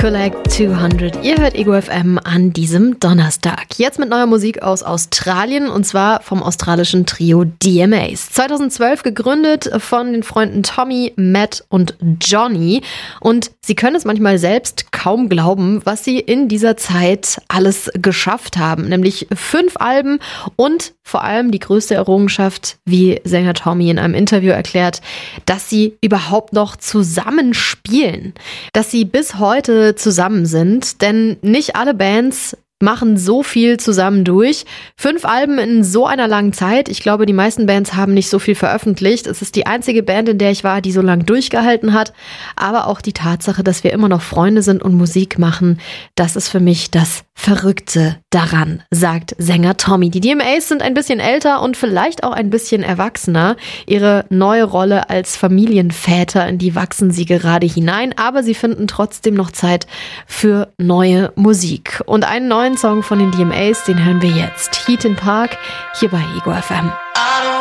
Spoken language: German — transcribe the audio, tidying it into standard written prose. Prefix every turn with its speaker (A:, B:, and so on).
A: Collect 200. Ihr hört Ego FM an diesem Donnerstag. Jetzt mit neuer Musik aus Australien und zwar vom australischen Trio DMAs. 2012 gegründet von den Freunden Tommy, Matt und Johnny. Und sie können es manchmal selbst kaum glauben, was sie in dieser Zeit alles geschafft haben. Nämlich 5 Alben und vor allem die größte Errungenschaft, wie Sänger Tommy in einem Interview erklärt, dass sie überhaupt noch zusammenspielen. Dass sie bis heute zusammen sind, denn nicht alle Bands machen so viel zusammen durch. 5 Alben in so einer langen Zeit. Ich glaube, die meisten Bands haben nicht so viel veröffentlicht. Es ist die einzige Band, in der ich war, die so lange durchgehalten hat. Aber auch die Tatsache, dass wir immer noch Freunde sind und Musik machen, das ist für mich das Verrückte daran, sagt Sänger Tommy. Die DMAs sind ein bisschen älter und vielleicht auch ein bisschen erwachsener. Ihre neue Rolle als Familienväter, in die wachsen sie gerade hinein. Aber sie finden trotzdem noch Zeit für neue Musik. Und einen neuen Song von den DMAs, den hören wir jetzt. Heat in Park, hier bei Ego FM.